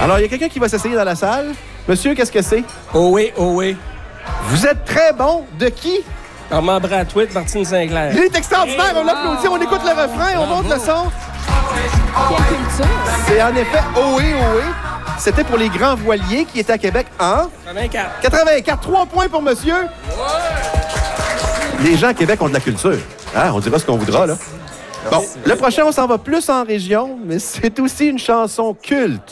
Alors, il y a quelqu'un qui va s'essayer dans la salle. Monsieur, qu'est-ce que c'est? Oh oui, oh oui. Vous êtes très bon. De qui? Armand Bratouit, Martine Sinclair. Il est extraordinaire. On l'applaudit. On écoute le refrain. On monte le son. Quelle culture! C'est en effet Ohé, Ohé. C'était pour les grands voiliers qui étaient à Québec en... 84. 84. 3 points pour monsieur. Les gens à Québec ont de la culture. Hein? On dira ce qu'on voudra, là. Bon, le prochain, on s'en va plus en région, mais c'est aussi une chanson culte.